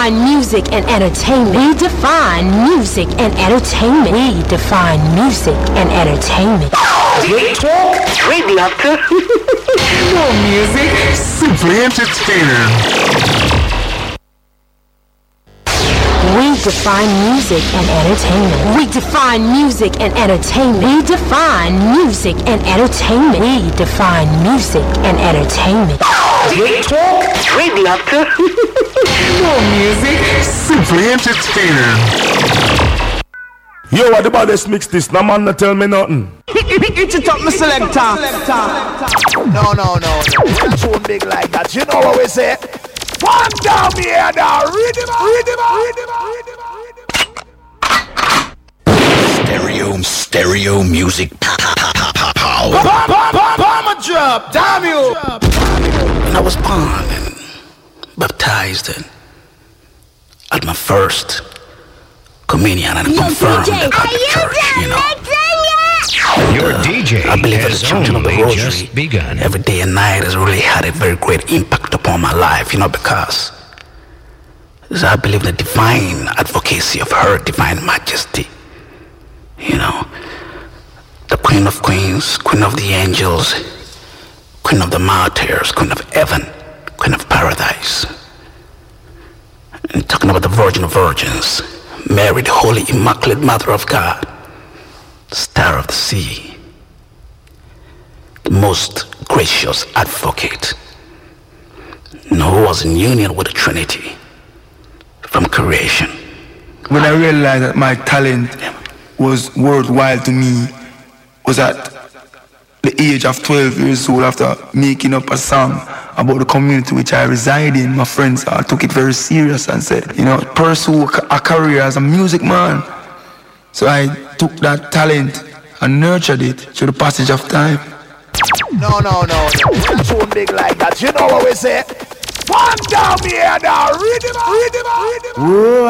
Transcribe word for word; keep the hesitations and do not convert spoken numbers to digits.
define music and entertainment. We define music and entertainment. We define music and entertainment. Great talk, great laughter. No music, simply entertaining. We define music and entertainment. We define music and entertainment. We define music and entertainment. We define music and entertainment. Great talk, great laughter. No music, simply entertaining. Yo, what about this mix this? No man not tell me nothing. It's it up, my selector. No, no, no. Not so big like that. You know what we say? One down here now. Read him out, read him out, read him out, read him out. Stereo, stereo music. Power. Bomber drop, damn you. When I was born and baptized and at my first communion and confirmed at the church, you know. Your D J I believe that the has changing of the only rosary just begun. every day and night has really had a very great impact upon my life, you know, because I believe the divine advocacy of her divine majesty, you know, the Queen of Queens, Queen of the Angels, Queen of the Martyrs, Queen of Heaven, Queen of Paradise. And talking about the Virgin of Virgins, Mary, the Holy Immaculate Mother of God, Star of the Sea, the most gracious advocate, you know, who was in union with the Trinity from creation. When I realized that my talent was worthwhile to me was at the age of twelve years old, after making up a song about the community which I reside in. My friends uh, took it very serious and said, you know, pursue a career as a music man. So I took that talent and nurtured it through the passage of time. No, no, no. Not so big like that. You know what we say? One down here now. Read him out, read him out, read him out.